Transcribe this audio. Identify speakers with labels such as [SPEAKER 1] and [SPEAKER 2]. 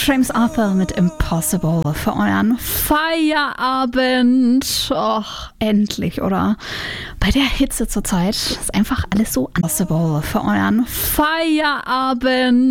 [SPEAKER 1] James Arthur mit Impossible für euren Feierabend. Och, endlich, oder? Bei der Hitze zurzeit ist einfach alles so impossible für euren Feierabend.